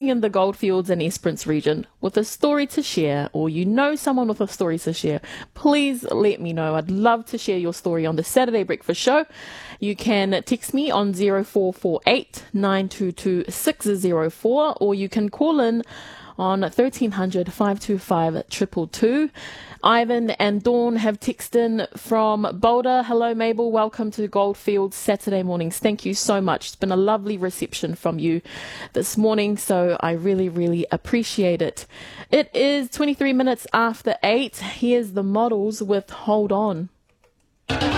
living in the Goldfields and Esperance region with a story to share, or you know someone with a story to share, please let me know. I'd love to share your story on the Saturday Breakfast Show. You can text me on 0448 922 604, or you can call in on 1300 525 222. Ivan and Dawn have texted in from Boulder. Hello, Mabel. Welcome to Goldfields Saturday mornings. Thank you so much. It's been a lovely reception from you this morning, so I really, really appreciate it. It is 23 minutes after 8. Here's the Models with Hold On.